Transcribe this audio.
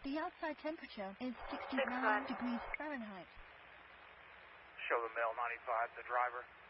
The outside temperature is 69 degrees Fahrenheit. Show the male 95, the driver.